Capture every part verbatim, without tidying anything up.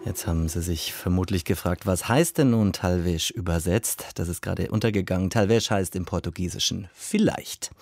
Jetzt haben Sie sich vermutlich gefragt, was heißt denn nun Talvez übersetzt? Das ist gerade untergegangen. Talvez heißt im Portugiesischen vielleicht.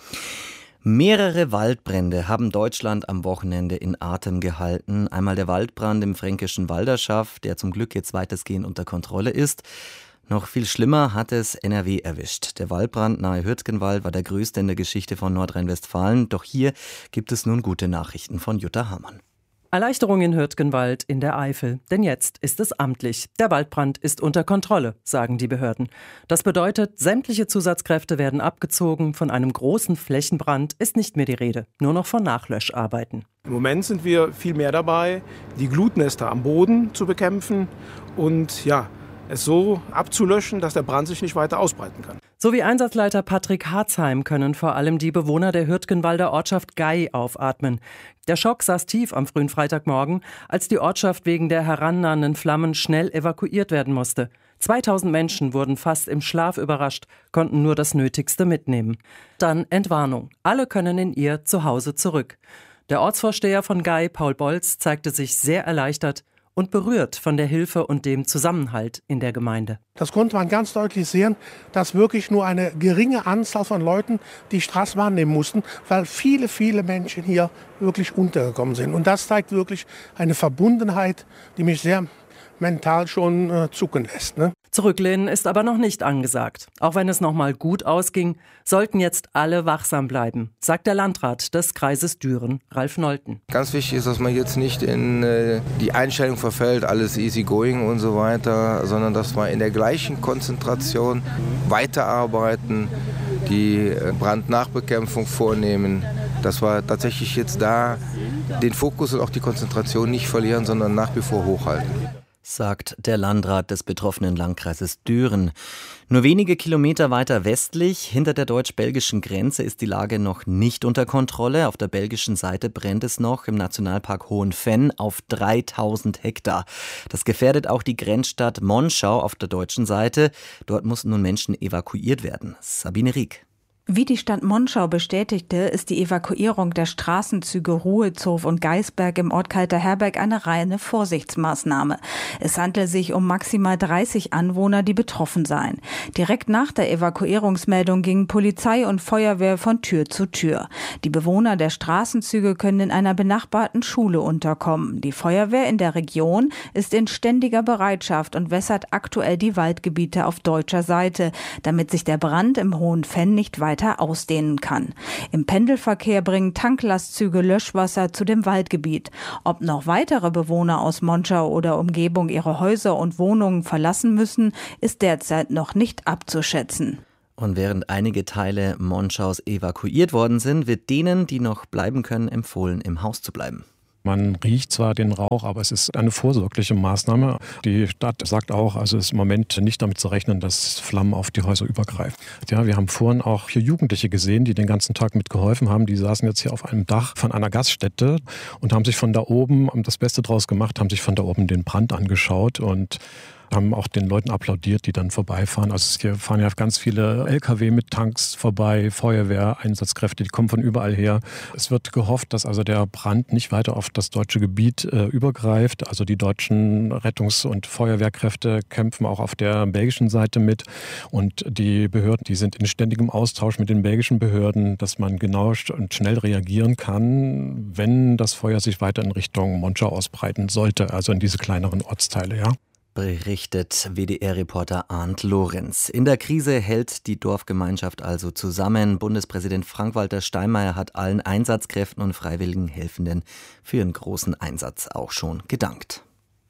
Mehrere Waldbrände haben Deutschland am Wochenende in Atem gehalten. Einmal der Waldbrand im fränkischen Walderschaft, der zum Glück jetzt weitestgehend unter Kontrolle ist. Noch viel schlimmer hat es N R W erwischt. Der Waldbrand nahe Hürtgenwald war der größte in der Geschichte von Nordrhein-Westfalen. Doch hier gibt es nun gute Nachrichten von Jutta Hamann. Erleichterung in Hürtgenwald in der Eifel. Denn jetzt ist es amtlich. Der Waldbrand ist unter Kontrolle, sagen die Behörden. Das bedeutet, sämtliche Zusatzkräfte werden abgezogen. Von einem großen Flächenbrand ist nicht mehr die Rede. Nur noch von Nachlöscharbeiten. Im Moment sind wir viel mehr dabei, die Glutnester am Boden zu bekämpfen und ja, es so abzulöschen, dass der Brand sich nicht weiter ausbreiten kann. So wie Einsatzleiter Patrick Harzheim können vor allem die Bewohner der Hürtgenwalder Ortschaft Gei aufatmen. Der Schock saß tief am frühen Freitagmorgen, als die Ortschaft wegen der herannahenden Flammen schnell evakuiert werden musste. zweitausend Menschen wurden fast im Schlaf überrascht, konnten nur das Nötigste mitnehmen. Dann Entwarnung. Alle können in ihr Zuhause zurück. Der Ortsvorsteher von Gei, Paul Bolz, zeigte sich sehr erleichtert und berührt von der Hilfe und dem Zusammenhalt in der Gemeinde. Das konnte man ganz deutlich sehen, dass wirklich nur eine geringe Anzahl von Leuten die Straße wahrnehmen mussten, weil viele, viele Menschen hier wirklich untergekommen sind. Und das zeigt wirklich eine Verbundenheit, die mich sehr mental schon äh, zucken lässt. Ne? Zurücklehnen ist aber noch nicht angesagt. Auch wenn es noch mal gut ausging, sollten jetzt alle wachsam bleiben, sagt der Landrat des Kreises Düren, Ralf Nolten. Ganz wichtig ist, dass man jetzt nicht in äh, die Einstellung verfällt, alles easy going und so weiter, sondern dass wir in der gleichen Konzentration weiterarbeiten, die äh, Brandnachbekämpfung vornehmen, dass wir tatsächlich jetzt da den Fokus und auch die Konzentration nicht verlieren, sondern nach wie vor hochhalten, sagt der Landrat des betroffenen Landkreises Düren. Nur wenige Kilometer weiter westlich, hinter der deutsch-belgischen Grenze, ist die Lage noch nicht unter Kontrolle. Auf der belgischen Seite brennt es noch im Nationalpark Hohenfenn auf dreitausend Hektar. Das gefährdet auch die Grenzstadt Monschau auf der deutschen Seite. Dort mussten nun Menschen evakuiert werden. Sabine Rieck. Wie die Stadt Monschau bestätigte, ist die Evakuierung der Straßenzüge Ruhezow und Geisberg im Ort Kalterherberg eine reine Vorsichtsmaßnahme. Es handelt sich um maximal dreißig Anwohner, die betroffen seien. Direkt nach der Evakuierungsmeldung gingen Polizei und Feuerwehr von Tür zu Tür. Die Bewohner der Straßenzüge können in einer benachbarten Schule unterkommen. Die Feuerwehr in der Region ist in ständiger Bereitschaft und wässert aktuell die Waldgebiete auf deutscher Seite, damit sich der Brand im Hohenfenn nicht weiter ausdehnen kann. Im Pendelverkehr bringen Tanklastzüge Löschwasser zu dem Waldgebiet. Ob noch weitere Bewohner aus Monschau oder Umgebung ihre Häuser und Wohnungen verlassen müssen, ist derzeit noch nicht abzuschätzen. Und während einige Teile Monschaus evakuiert worden sind, wird denen, die noch bleiben können, empfohlen, im Haus zu bleiben. Man riecht zwar den Rauch, aber es ist eine vorsorgliche Maßnahme. Die Stadt sagt auch, also es ist im Moment nicht damit zu rechnen, dass Flammen auf die Häuser übergreifen. Ja, wir haben vorhin auch hier Jugendliche gesehen, die den ganzen Tag mitgeholfen haben. Die saßen jetzt hier auf einem Dach von einer Gaststätte und haben sich von da oben das Beste draus gemacht, haben sich von da oben den Brand angeschaut und haben auch den Leuten applaudiert, die dann vorbeifahren. Also hier fahren ja ganz viele L K W mit Tanks vorbei, Feuerwehr, Einsatzkräfte, die kommen von überall her. Es wird gehofft, dass also der Brand nicht weiter auf das deutsche Gebiet äh, übergreift. Also die deutschen Rettungs- und Feuerwehrkräfte kämpfen auch auf der belgischen Seite mit. Und die Behörden, die sind in ständigem Austausch mit den belgischen Behörden, dass man genau und schnell reagieren kann, wenn das Feuer sich weiter in Richtung Monschau ausbreiten sollte, also in diese kleineren Ortsteile, ja. Berichtet W D R-Reporter Arndt Lorenz. In der Krise hält die Dorfgemeinschaft also zusammen. Bundespräsident Frank-Walter Steinmeier hat allen Einsatzkräften und freiwilligen Helfenden für ihren großen Einsatz auch schon gedankt.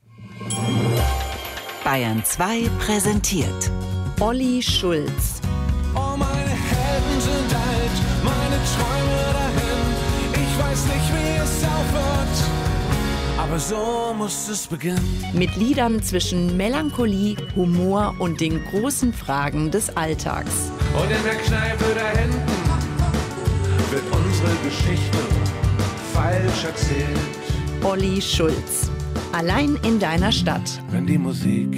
Bayern zwei präsentiert Olli Schulz. Oh, meine Helden sind alt, meine Träume dahin. Ich weiß nicht, wie es aufhört, aber so muss es beginnen. Mit Liedern zwischen Melancholie, Humor und den großen Fragen des Alltags. Und in der Kneipe da hinten wird unsere Geschichte falsch erzählt. Olli Schulz. Allein in deiner Stadt. Wenn die Musik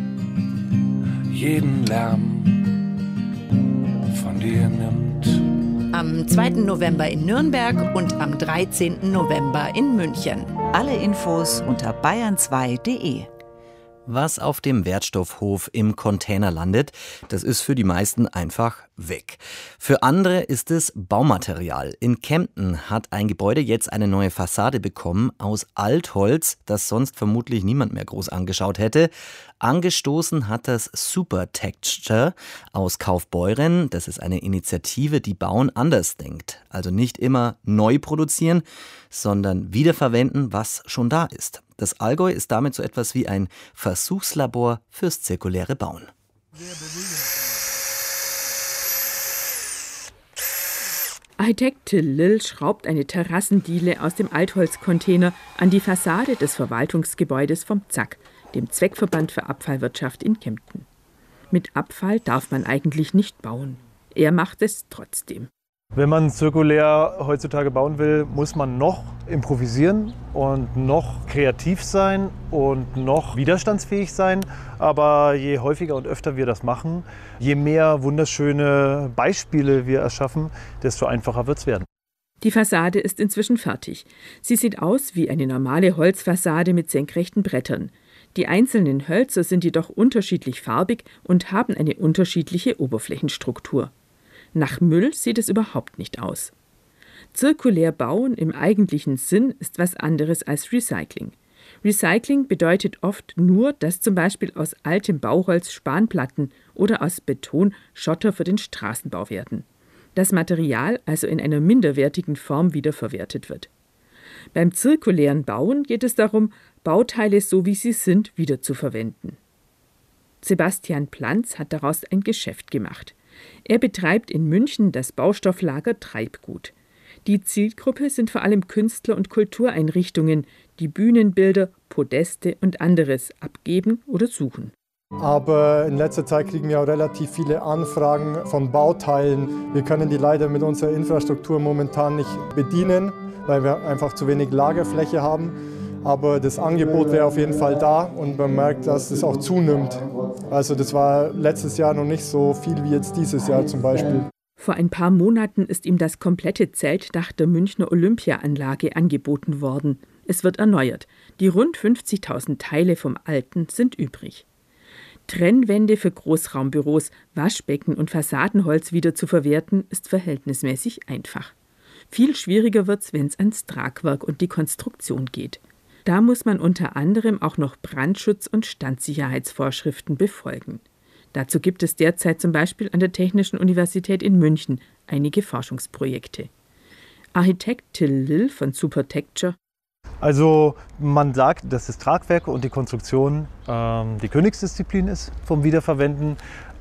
jeden Lärm von dir nimmt. Am zweiten November in Nürnberg und am dreizehnten November in München. Alle Infos unter bayern zwei punkt de. Was auf dem Wertstoffhof im Container landet, das ist für die meisten einfach weg. Für andere ist es Baumaterial. In Kempten hat ein Gebäude jetzt eine neue Fassade bekommen aus Altholz, das sonst vermutlich niemand mehr groß angeschaut hätte. Angestoßen hat das Super Texture aus Kaufbeuren. Das ist eine Initiative, die Bauen anders denkt. Also nicht immer neu produzieren, sondern wiederverwenden, was schon da ist. Das Allgäu ist damit so etwas wie ein Versuchslabor fürs zirkuläre Bauen. Architekt Till Lill schraubt eine Terrassendiele aus dem Altholzcontainer an die Fassade des Verwaltungsgebäudes vom Z A K, dem Zweckverband für Abfallwirtschaft in Kempten. Mit Abfall darf man eigentlich nicht bauen. Er macht es trotzdem. Wenn man zirkulär heutzutage bauen will, muss man noch improvisieren und noch kreativ sein und noch widerstandsfähig sein. Aber je häufiger und öfter wir das machen, je mehr wunderschöne Beispiele wir erschaffen, desto einfacher wird es werden. Die Fassade ist inzwischen fertig. Sie sieht aus wie eine normale Holzfassade mit senkrechten Brettern. Die einzelnen Hölzer sind jedoch unterschiedlich farbig und haben eine unterschiedliche Oberflächenstruktur. Nach Müll sieht es überhaupt nicht aus. Zirkulär bauen im eigentlichen Sinn ist was anderes als Recycling. Recycling bedeutet oft nur, dass zum Beispiel aus altem Bauholz Spanplatten oder aus Beton Schotter für den Straßenbau werden. Das Material also in einer minderwertigen Form wiederverwertet wird. Beim zirkulären Bauen geht es darum, Bauteile so wie sie sind wiederzuverwenden. Sebastian Planz hat daraus ein Geschäft gemacht. Er betreibt in München das Baustofflager Treibgut. Die Zielgruppe sind vor allem Künstler und Kultureinrichtungen, die Bühnenbilder, Podeste und anderes abgeben oder suchen. Aber in letzter Zeit kriegen wir auch relativ viele Anfragen von Bauteilen. Wir können die leider mit unserer Infrastruktur momentan nicht bedienen, weil wir einfach zu wenig Lagerfläche haben. Aber das Angebot wäre auf jeden Fall da und man merkt, dass es auch zunimmt. Also das war letztes Jahr noch nicht so viel wie jetzt dieses Jahr zum Beispiel. Vor ein paar Monaten ist ihm das komplette Zeltdach der Münchner Olympiaanlage angeboten worden. Es wird erneuert. Die rund fünfzigtausend Teile vom alten sind übrig. Trennwände für Großraumbüros, Waschbecken und Fassadenholz wieder zu verwerten, ist verhältnismäßig einfach. Viel schwieriger wird's, wenn es ans Tragwerk und die Konstruktion geht. Da muss man unter anderem auch noch Brandschutz- und Standsicherheitsvorschriften befolgen. Dazu gibt es derzeit zum Beispiel an der Technischen Universität in München einige Forschungsprojekte. Architekt Till Lill von Super Texture. Also man sagt, dass das Tragwerk und die Konstruktion ähm, die Königsdisziplin ist vom Wiederverwenden.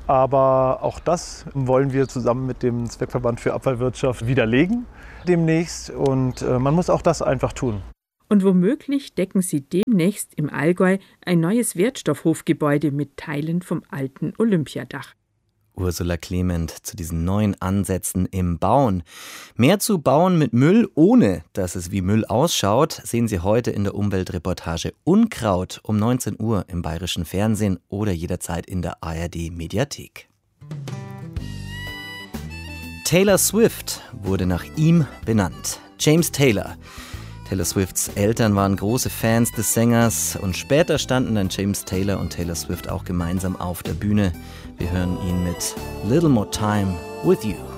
Aber auch das wollen wir zusammen mit dem Zweckverband für Abfallwirtschaft widerlegen demnächst. Und äh, man muss auch das einfach tun. Und womöglich decken sie demnächst im Allgäu ein neues Wertstoffhofgebäude mit Teilen vom alten Olympiadach. Ursula Clement zu diesen neuen Ansätzen im Bauen. Mehr zu Bauen mit Müll, ohne dass es wie Müll ausschaut, sehen Sie heute in der Umweltreportage Unkraut um neunzehn Uhr im Bayerischen Fernsehen oder jederzeit in der A R D-Mediathek. Taylor Swift wurde nach ihm benannt. James Taylor. Taylor Swifts Eltern waren große Fans des Sängers und später standen dann James Taylor und Taylor Swift auch gemeinsam auf der Bühne. Wir hören ihn mit Little More Time with You.